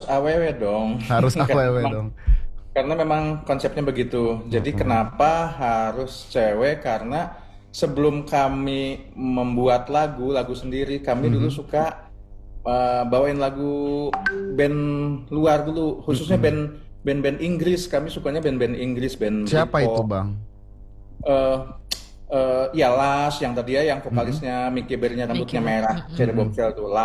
aww dong. Harus Karena aww memang, dong. karena memang konsepnya begitu. Jadi Mm-mm. kenapa harus cewek? Karena sebelum kami membuat lagu sendiri, kami dulu Mhm. suka bawain lagu band luar dulu, khususnya Mm-mm. band-band Inggris. Kami sukanya band-band Inggris, band Siapa itu, Britpop. Bang? eh ya Las yang tadi ya, yang Mm-mm. vokalisnya Mickey Berry-nya rambutnya Mickey Bear. merah, Cherry Mm-mm. Bombshell tuh.